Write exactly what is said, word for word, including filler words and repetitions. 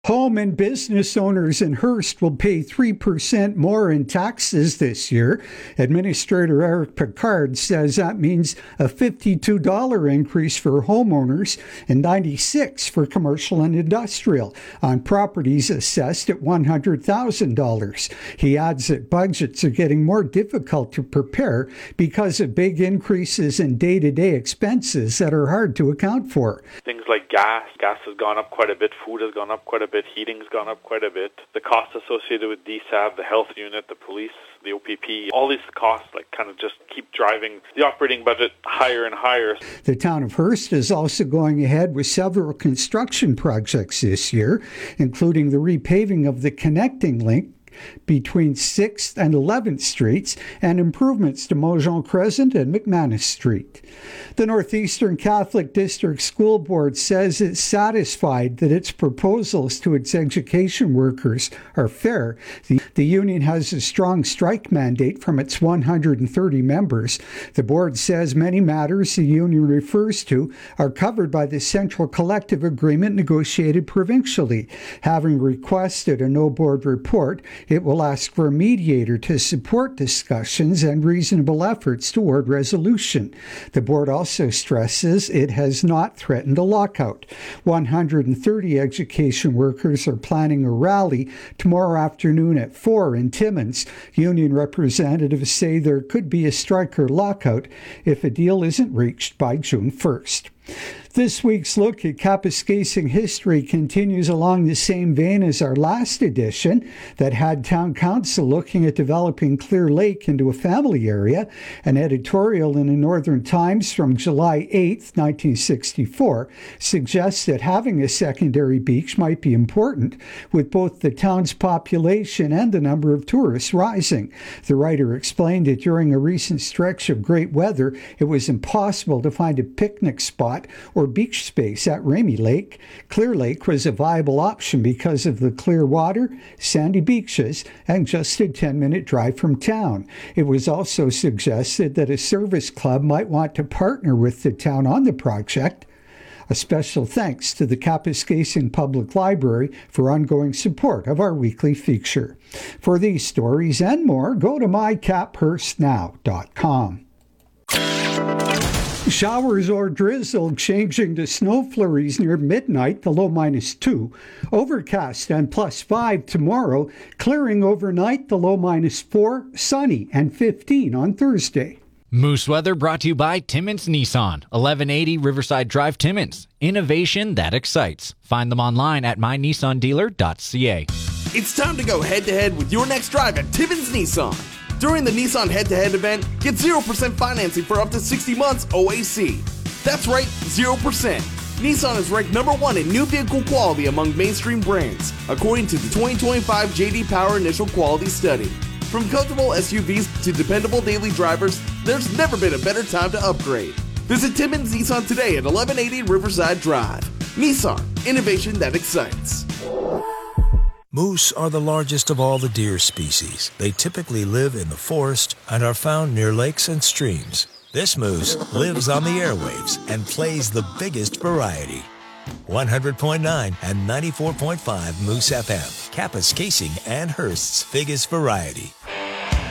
Home and business owners in Hearst will pay three percent more in taxes this year. Administrator Eric Picard says that means a fifty-two dollars increase for homeowners and ninety-six dollars for commercial and industrial on properties assessed at one hundred thousand dollars. He adds that budgets are getting more difficult to prepare because of big increases in day-to-day expenses that are hard to account for. Things like gas. Gas has gone up quite a bit. Food has gone up quite a bit. Heating's gone up quite a bit. The costs associated with D S A B, the health unit, the police, the O P P, all these costs like kind of just keep driving the operating budget higher and higher. The town of Hearst is also going ahead with several construction projects this year, including the repaving of the connecting link between sixth and eleventh Streets and improvements to Mojon Crescent and McManus Street. The Northeastern Catholic District School Board says it's satisfied that its proposals to its education workers are fair. The, the union has a strong strike mandate from its one hundred thirty members. The board says many matters the union refers to are covered by the central collective agreement negotiated provincially. Having requested a no-board report, it will ask for a mediator to support discussions and reasonable efforts toward resolution. The board also stresses it has not threatened a lockout. one hundred thirty education workers are planning a rally tomorrow afternoon at four in Timmins. Union representatives say there could be a strike or lockout if a deal isn't reached by June first. This week's look at Kapuskasing history continues along the same vein as our last edition that had Town Council looking at developing Clear Lake into a family area. An editorial in the Northern Times from July eighth, nineteen sixty-four, suggests that having a secondary beach might be important, with both the town's population and the number of tourists rising. The writer explained that during a recent stretch of great weather, it was impossible to find a picnic spot or beach space at Remy Lake. Clear Lake was a viable option because of the clear water, sandy beaches, and just a ten-minute drive from town. It was also suggested that a service club might want to partner with the town on the project. A special thanks to the Kapuskasing Public Library for ongoing support of our weekly feature. For these stories and more, go to my cap hearst now dot com. Showers or drizzle changing to snow flurries near midnight, the low minus two. Overcast and plus five tomorrow. Clearing overnight, the low minus four. Sunny and fifteen on Thursday. Moose Weather brought to you by Timmins Nissan, eleven eighty Riverside Drive, Timmins. Innovation that excites. Find them online at my nissan dealer dot c a. It's time to go head-to-head with your next drive at Timmins Nissan. During the Nissan Head-to-Head event, get zero percent financing for up to sixty months O A C. That's right, zero percent. Nissan is ranked number one in new vehicle quality among mainstream brands, according to the twenty twenty-five J D Power Initial Quality Study. From comfortable S U Vs to dependable daily drivers, there's never been a better time to upgrade. Visit Timmins Nissan today at eleven eighty Riverside Drive. Nissan, innovation that excites. Moose are the largest of all the deer species. They typically live in the forest and are found near lakes and streams. This moose lives on the airwaves and plays the biggest variety. one hundred point nine and ninety-four point five Moose F M, Kapuskasing and Hearst's biggest variety.